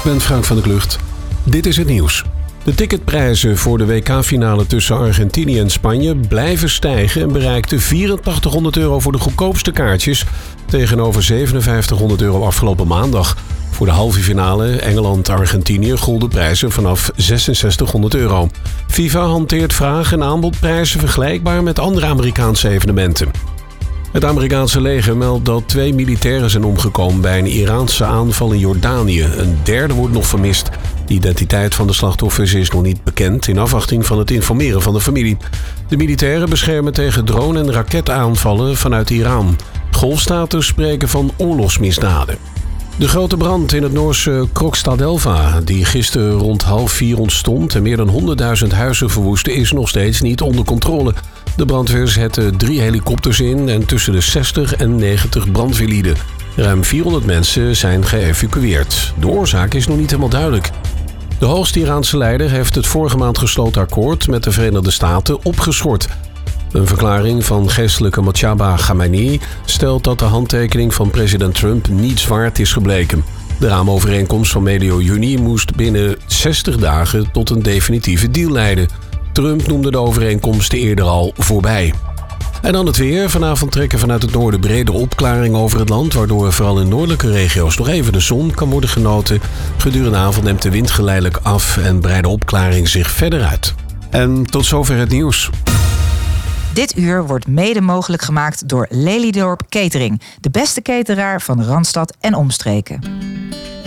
Ik ben Frank van der Klucht. Dit is het nieuws. De ticketprijzen voor de WK-finale tussen Argentinië en Spanje blijven stijgen en bereikten €8400 voor de goedkoopste kaartjes tegenover €5700 afgelopen maandag. Voor de halve finale Engeland-Argentinië golden prijzen vanaf €6600. FIFA hanteert vraag- en aanbodprijzen vergelijkbaar met andere Amerikaanse evenementen. Het Amerikaanse leger meldt dat 2 militairen zijn omgekomen bij een Iraanse aanval in Jordanië. Een derde wordt nog vermist. De identiteit van de slachtoffers is nog niet bekend in afwachting van het informeren van de familie. De militairen beschermen tegen drone- en raketaanvallen vanuit Iran. Golfstaten spreken van oorlogsmisdaden. De grote brand in het Noorse Krokstadelva, die gisteren rond 3:30 ontstond en meer dan 100.000 huizen verwoestte, is nog steeds niet onder controle. De brandweer zette 3 helikopters in en tussen de 60 en 90 brandweerlieden. Ruim 400 mensen zijn geëvacueerd. De oorzaak is nog niet helemaal duidelijk. De hoogste Iraanse leider heeft het vorige maand gesloten akkoord met de Verenigde Staten opgeschort. Een verklaring van geestelijke Mojtaba Khamenei stelt dat de handtekening van president Trump niets waard is gebleken. De raamovereenkomst van medio juni moest binnen 60 dagen tot een definitieve deal leiden. Trump noemde de overeenkomsten eerder al voorbij. En dan het weer. Vanavond trekken vanuit het noorden brede opklaringen over het land, waardoor vooral in noordelijke regio's nog even de zon kan worden genoten. Gedurende de avond neemt de wind geleidelijk af en breidt de opklaring zich verder uit. En tot zover het nieuws. Dit uur wordt mede mogelijk gemaakt door Lelydorp Catering, de beste cateraar van Randstad en omstreken.